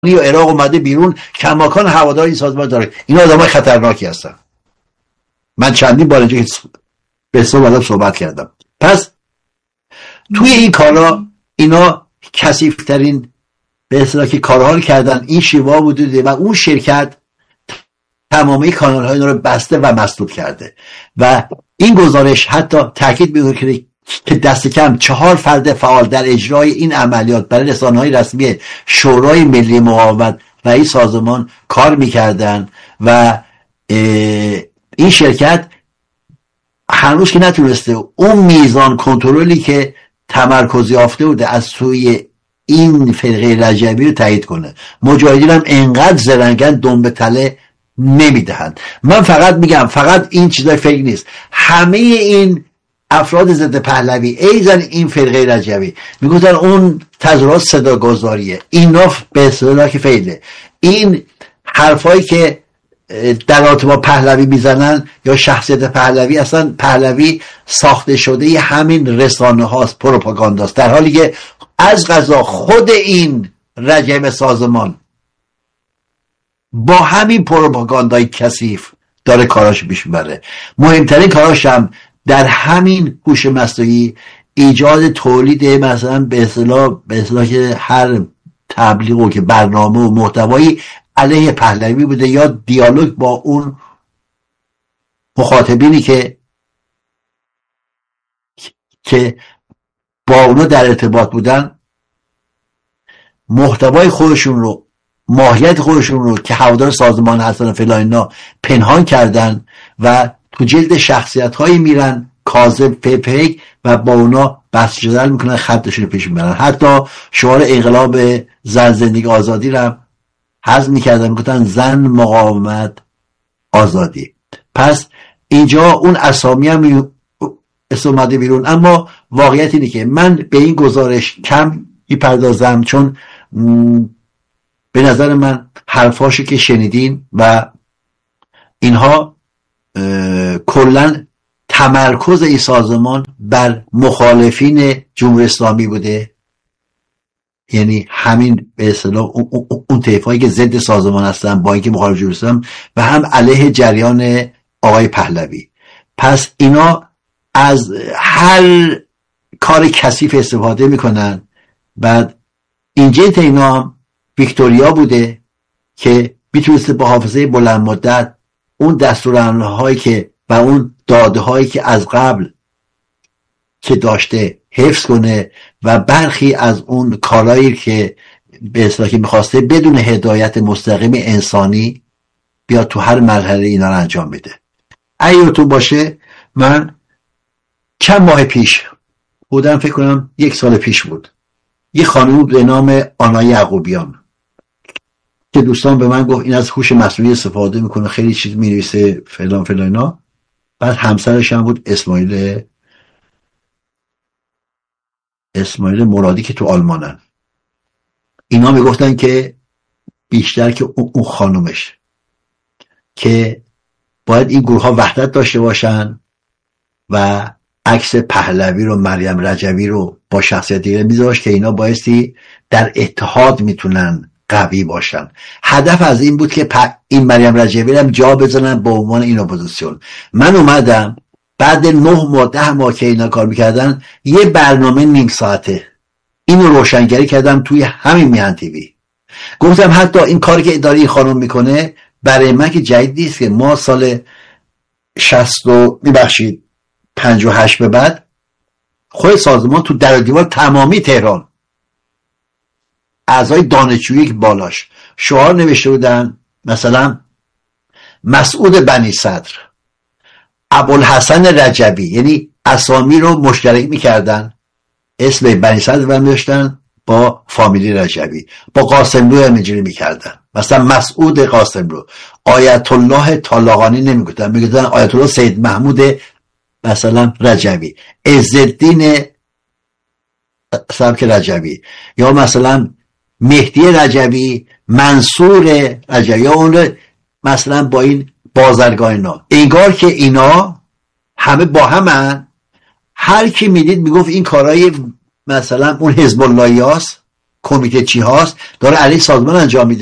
و عراق اومده بیرون، کماکان هوادار این سازمان داره. این آدمای خطرناکی هستن. من چندین بار اینجا به حساب صحبت کردم. پس توی این کارا اینا کثیف‌ترین به اصطلاح که کارها رو کردن این شیوا بوده و اون شرکت تمامی کانال‌های اینا رو بسته و مسدود کرده. و این گزارش حتی تاکید می‌کنه که دست کم 4 فرد فعال در اجرای این عملیات برای رسانه‌های رسمی شورای ملی مقاومت و این سازمان کار می‌کردن و این شرکت هنوز که نتونسته اون میزان کنترلی که تمرکز یافته بوده از سوی این فرقه رجبی رو تایید کنه. مجاهدین هم انقدر زرنگن دنبه تله نمیدهند. من فقط میگم فقط این چیزای فکر نیست، همه این افراد ضد پهلوی ایزن این فرقه رجبی میگفتن اون تظاهرات صداگذاریه، اینا به اصطلاح که فیله، این حرفایی که در رابطه با پهلوی میزنن یا شخصیت پهلوی، اصلا پهلوی ساخته شده همین رسانه هاست، پروپاگانداست، در حالی که از قضا خود این رجب سازمان با همین پروپاگاندای کثیف داره کاراش پیش میبره. مهمترین کاراش هم در همین هوش مصنوعی ایجاد تولید مثلا به اصطلاح که هر تبلیغ و که برنامه و محتوایی علیه پهلوی بوده یا دیالوگ با اون مخاطبینی که با اونا در ارتباط بودن، محتوای خودشون رو، ماهیت خودشون رو که هوادار سازمان هستن فلان اینا پنهان کردن و تو جلد شخصیت هایی میرن کاذب فیک و با اونا بحث جدل میکنن، خطشون رو پیش میبرن. حتی شعار انقلاب زن زندگی آزادی رو حذف میکردن، میگفتن زن مقاومت آزادی. پس اینجا اون اسامی هم اومده بیرون. اما واقعیت اینه که من به این گزارش کم میپردازم، چون به نظر من حرفاشو که شنیدین و اینها کلن تمرکز این سازمان بر مخالفین جمهوری اسلامی بوده، یعنی همین به اصطلاح اون طیفایی که ضد سازمان هستن با اینکه مخالف جمهوری اسلامی و هم علیه جریان آقای پهلوی. پس اینا از هر کار کثیف استفاده میکنن. بعد اینجا اینا هم ویکتوریا بوده که میتونسته با حافظه بلند مدت اون دستورالعمل هایی که و اون داده هایی که از قبل که داشته حفظ کنه و برخی از اون کارهایی که به اصطلاح که میخواسته بدون هدایت مستقیم انسانی بیاد تو هر مرحله اینا رو انجام بده. اگه تو باشه، من چند ماه پیش بودم، فکر کنم 1 سال پیش بود، یه خانم به نام آنا یعقوبیان که دوستان به من گفت این از هوش مصنوعی استفاده میکنه، خیلی چیز مینویسه فلان فلان اینا. بعد همسرش هم بود اسماعیل مرادی که تو آلمانن. اینا میگفتن که بیشتر که اون خانومش که باید این گروه ها وحدت داشته باشن و عکس پهلوی رو، مریم رجبی رو با شخصیت دیگه میذاشت که اینا بایستی در اتحاد میتونن قوی باشن. هدف از این بود که این مریم رجبی رو جا بزنن به عنوان این اپوزیسیون. من اومدم بعد 9 ماه 10 ماه که اینا کار میکردن یه برنامه نیم ساعته اینو روشنگری کردم توی همین میهن تیوی. گفتم حتی این کاری که اداره این خانم میکنه برای من که جدید نیست، که ما سال 58 به بعد خود سازمان تو در دیوار تمامی تهران اعضای دانشجویی که بالاش شعار نوشته بودن، مثلا مسعود بنی صدر، ابوالحسن رجبی، یعنی اسامی رو مشترک میکردن، اسم بنی صدر رو می‌ذاشتن با فامیلی رجبی، با قاسملو هم اینجوری میکردن، مثلا مسعود قاسملو، آیت الله طالقانی نمیگفتن، میگفتن آیت الله سید محمود مثلا رجبی، عزالدین سبک رجبی، یا مثلا مهدی رجبی، منصور رجبی، یا اون مثلا با این بازرگان اینا. انگار که اینا همه با همن، هر کی میدید میگفت این کارهای مثلا اون حزب اللهی هست کمیته چی هاست داره علیه سازمان انجام میده.